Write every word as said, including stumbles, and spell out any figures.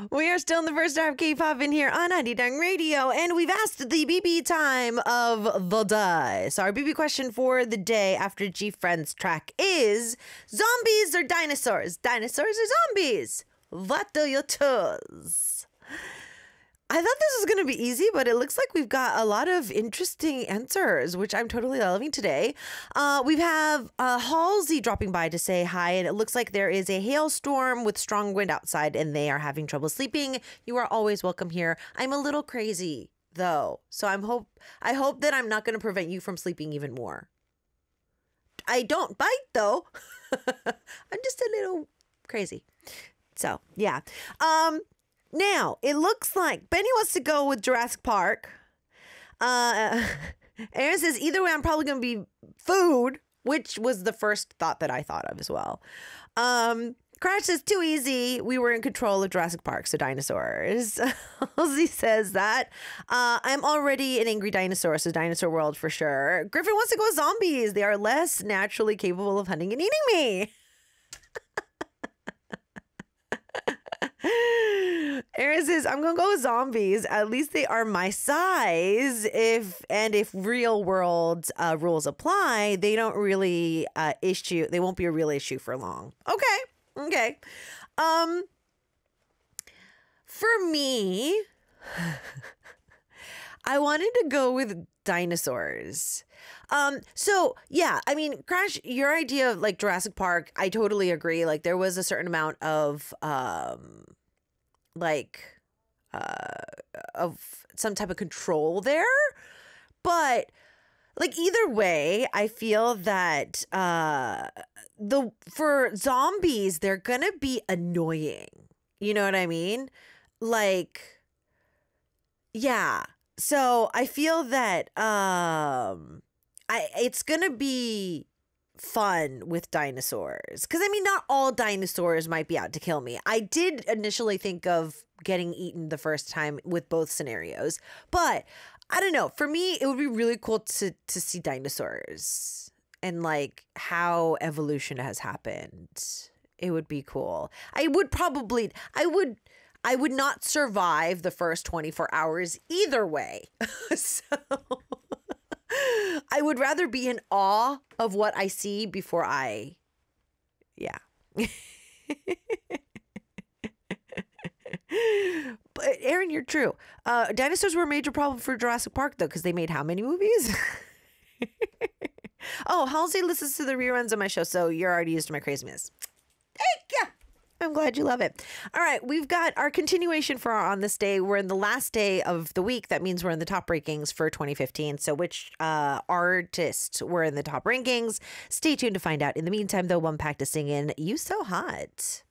We are still in the first hour of K-pop in here on Arirang Radio, and we've asked the B B time of the day. So our B B question for the day after G Friends track is zombies or dinosaurs? Dinosaurs or zombies? What do you choose? I thought this was going to be easy, but it looks like we've got a lot of interesting answers, which I'm totally loving today. Uh, we have uh, Halsey dropping by to say hi, and it looks like there is a hailstorm with strong wind outside, and they are having trouble sleeping. You are always welcome here. I'm a little crazy, though, so I'm hope I hope that I'm not going to prevent you from sleeping even more. I don't bite, though. I'm just a little crazy. So, yeah. Um... Now, it looks like Benny wants to go with Jurassic Park. Uh, Aaron says, either way, I'm probably going to be food, which was the first thought that I thought of as well. Um, Crash says, too easy. We were in control of Jurassic Park, so dinosaurs. Halsey says that. Uh, I'm already an angry dinosaur, so dinosaur world for sure. Griffin wants to go with zombies. They are less naturally capable of hunting and eating me. Aaron says, I'm going to go with zombies. At least they are my size. If and if real world uh, rules apply, they don't really uh, issue. They won't be a real issue for long. Okay. Okay. Um, for me, I wanted to go with dinosaurs. Um, so yeah, I mean, Crash, your idea of like Jurassic Park, I totally agree. Like there was a certain amount of, um, like, uh, of some type of control there, but like either way, I feel that, uh, the, for zombies, they're gonna be annoying. You know what I mean? Like, yeah. So I feel that, um, I it's gonna be fun with dinosaurs, because I mean, not all dinosaurs might be out to kill me. I did initially think of getting eaten the first time with both scenarios, but I don't know. For me, it would be really cool to to see dinosaurs and like how evolution has happened. It would be cool. I would probably I would. I would not survive the first twenty-four hours either way. So I would rather be in awe of what I see before I, yeah. But Aaron, you're true. Uh, dinosaurs were a major problem for Jurassic Park, though, because they made how many movies? Oh, Halsey listens to the reruns of my show, so you're already used to my craziness. Thank you. I'm glad you love it. All right, we've got our continuation for our On This Day. We're in the last day of the week. That means we're in the top rankings for twenty fifteen. So which uh, artists were in the top rankings? Stay tuned to find out. In the meantime, though, One Pack to sing in You So Hot.